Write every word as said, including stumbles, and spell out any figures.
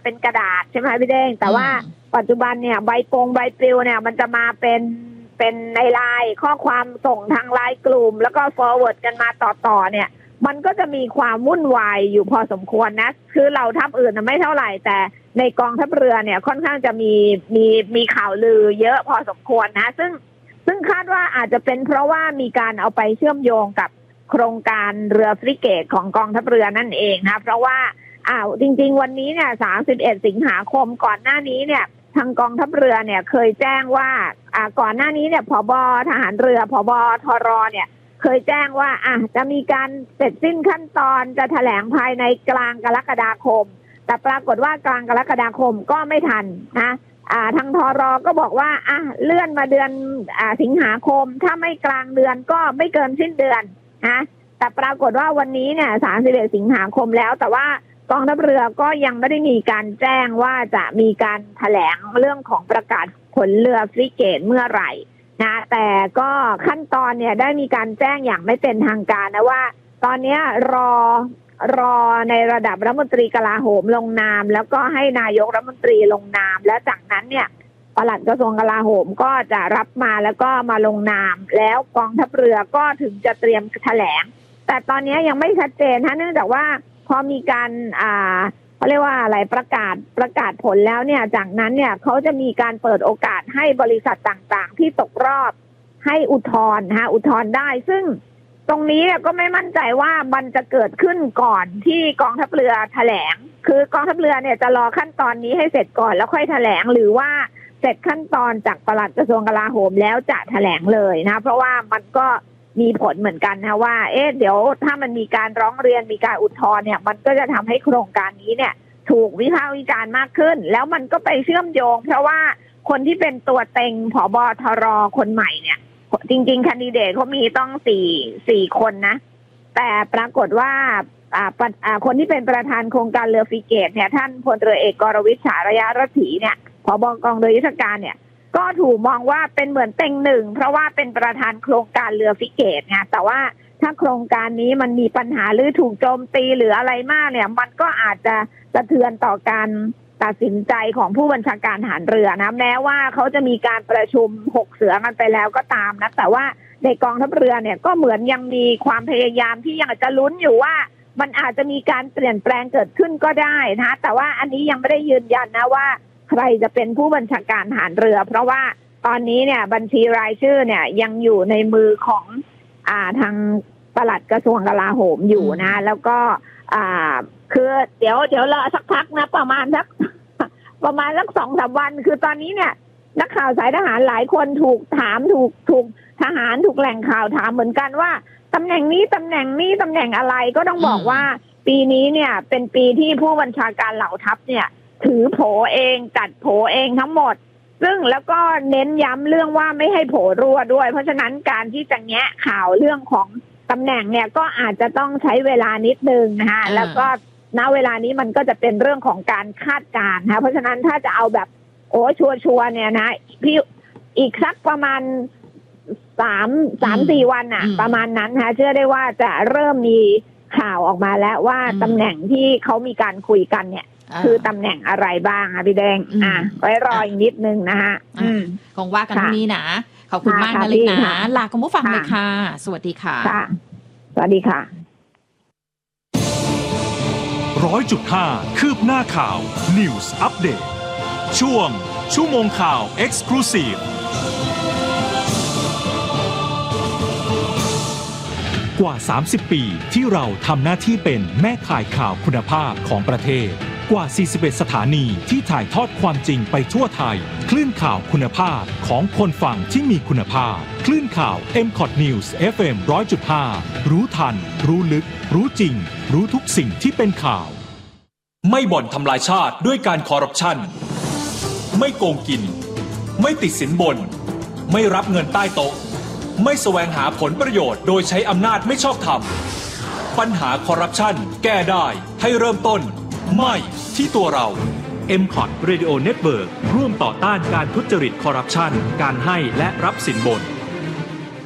เป็นกระดาษใช่ไหมพี่เด้งแต่ว่าปัจจุบันเนี่ยใบปงใบปลิวเนี่ยมันจะมาเป็นเป็นในไลน์ข้อความส่งทางไลน์กลุ่มแล้วก็ forward กันมาต่อๆเนี่ยมันก็จะมีความวุ่นวายอยู่พอสมควรนะคือเราทัพอื่นไม่เท่าไหร่แต่ในกองทัพเรือเนี่ยค่อนข้างจะมีมีมีข่าวลือเยอะพอสมควรนะซึ่งซึ่งคาดว่าอาจจะเป็นเพราะว่ามีการเอาไปเชื่อมโยงกับโครงการเรือฟริเกตของกองทัพเรือนั่นเองนะเพราะว่าอ้าวจริงๆวันนี้เนี่ยสามสิบเอ็ดสิงหาคมก่อนหน้านี้เนี่ยทางกองทัพเรือเนี่ยเคยแจ้งว่าอ่าก่อนหน้านี้เนี่ยผบ.ทหารเรือผบ.ทร.เนี่ยเคยแจ้งว่าอ่ะจะมีการเสร็จสิ้นขั้นตอนจะแถลงภายในกลางกรกฎาคมแต่ปรากฏว่ากลางกรกฎาคมก็ไม่ทันนะอ่าทางทร.ก็บอกว่าอ่ะเลื่อนมาเดือนอ่าสิงหาคมถ้าไม่กลางเดือนก็ไม่เกินสิ้นเดือนนะแต่ปรากฏว่าวันนี้เนี่ยสามสิบเอ็ดสิงหาคมแล้วแต่ว่ากองทัพเรือก็ยังไม่ได้มีการแจ้งว่าจะมีการแถลงเรื่องของประกาศผลเรือฟริเกตเมื่อไหร่นะแต่ก็ขั้นตอนเนี่ยได้มีการแจ้งอย่างไม่เป็นทางการนะว่าตอนนี้รอรอในระดับรัฐมนตรีกลาโหมลงนามแล้วก็ให้นายกรัฐมนตรีลงนามแล้วจากนั้นเนี่ยปลัดกระทรวงกลาโหมก็จะรับมาแล้วก็มาลงนามแล้วกองทัพเรือก็ถึงจะเตรียมแถลงแต่ตอนนี้ยังไม่ชัดเจนนะเนื่องจากว่าพอมีการอ่าเขาเรียกว่าอะไรประกาศประกาศผลแล้วเนี่ยจากนั้นเนี่ยเขาจะมีการเปิดโอกาสให้บริษัทต่างๆที่ตกรอบให้อุทธรณ์ฮะอุทธรณ์ได้ซึ่งตรงนี้ก็ไม่มั่นใจว่ามันจะเกิดขึ้นก่อนที่กองทัพเรือแถลงคือกองทัพเรือเนี่ยจะรอขั้นตอนนี้ให้เสร็จก่อนแล้วค่อยแถลงหรือว่าเสร็จขั้นตอนจากปลัดกระทรวงกลาโหมแล้วจะแถลงเลยนะเพราะว่ามันก็มีผลเหมือนกันนะว่าเอ๊ะเดี๋ยวถ้ามันมีการร้องเรียนมีการอุทธรณ์เนี่ยมันก็จะทำให้โครงการนี้เนี่ยถูกวิพากษ์วิจารณ์มากขึ้นแล้วมันก็ไปเชื่อมโยงเพราะว่าคนที่เป็นตัวเต็งผบ.ทร.คนใหม่เนี่ยจริงๆแคนดิเดตเขามีต้องสี่สี่คนนะแต่ปรากฏว่าอ่าอ่าคนที่เป็นประธานโครงการเรือฟริเกตเนี่ยท่านพลเรือเอกกรวิช ฉายะรัตถีเนี่ยผบ.กองเรือยุทธการเนี่ยก็ถูกมองว่าเป็นเหมือนเต็งหนึ่งเพราะว่าเป็นประธานโครงการเรือฟริเกตไงแต่ว่าถ้าโครงการนี้มันมีปัญหาหรือถูกโจมตีหรืออะไรมากเนี่ยมันก็อาจจะสะเทือนต่อการตัดสินใจของผู้บัญชาการทหารเรือนะแม้ว่าเขาจะมีการประชุมหกเสือกันไปแล้วก็ตามนะแต่ว่าในกองทัพเรือเนี่ยก็เหมือนยังมีความพยายามที่ยังจะลุ้นอยู่ว่ามันอาจจะมีการเปลี่ยนแปลงเกิดขึ้นก็ได้นะแต่ว่าอันนี้ยังไม่ได้ยืนยันนะว่าใครจะเป็นผู้บัญชาการทหารเรือเพราะว่าตอนนี้เนี่ยบัญชีรายชื่อเนี่ยยังอยู่ในมือของอ่าทางปลัดกระทรวงกลาโหมอยู่นะแล้วก็อ่าคือเดี๋ยวเดี๋ยวรอสักพักนะประมาณสักประมาณสักสองสามวันคือตอนนี้เนี่ยนักข่าวสายทหารหลายคนถูกถามถูกถูกทหารถูกแหล่งข่าวถามเหมือนกันว่าตำแหน่งนี้ตำแหน่งนี้ตำแหน่งอะไรก็ต้องบอกว่าปีนี้เนี่ยเป็นปีที่ผู้บัญชาการเหล่าทัพเนี่ยถือโผเองจัดโผเองทั้งหมดซึ่งแล้วก็เน้นย้ำเรื่องว่าไม่ให้โผรั่วด้วยเพราะฉะนั้นการที่จะแงะข่าวเรื่องของตำแหน่งเนี่ยก็อาจจะต้องใช้เวลานิดนึงนะคะแล้วก็ณเวลานี้มันก็จะเป็นเรื่องของการคาดการณ์นะเพราะฉะนั้นถ้าจะเอาแบบโอ้ชัวร์ๆเนี่ยนะพี่อีกสักประมาณสามสามสี่วันอ่ะประมาณนั้นนะเชื่อได้ว่าจะเริ่มมีข่าวออกมาแล้วว่าตำแหน่งที่เขามีการคุยกันเนี่ยคือตำแหน่งอะไรบ้างอ่ะพี่แดงอ่ะไว้รออีกนิดนึงนะคะคงว่ากันที่นี้นะขอบคุณมากนะลินะลาคุณผู้ฟังเลยค่ะสวัสดีค่ะสวัสดีค่ะร้อยจุดห้าคืบหน้าข่าว News Update ช่วงชั่วโมงข่าว Exclusive กว่าสามสิบปีที่เราทำหน้าที่เป็นแม่ข่ายข่าวคุณภาพของประเทศกว่าสี่สิบเอ็ดสถานีที่ถ่ายทอดความจริงไปทั่วไทยคลื่นข่าวคุณภาพของคนฟังที่มีคุณภาพคลื่นข่าว เอ็ม คอท News เอฟ เอ็ม หนึ่งร้อยจุดห้า รู้ทันรู้ลึกรู้จริงรู้ทุกสิ่งที่เป็นข่าวไม่บ่อนทำลายชาติด้วยการคอร์รัปชันไม่โกงกินไม่ติดสินบนไม่รับเงินใต้โต๊ะไม่แสวงหาผลประโยชน์โดยใช้อำนาจไม่ชอบธรรมปัญหาคอร์รัปชันแก้ได้ให้เริ่มต้นไม่ที่ตัวเรา เอ็ม คอท Radio Network ร่วมต่อต้านการทุจริตคอร์รัปชันการให้และรับสินบน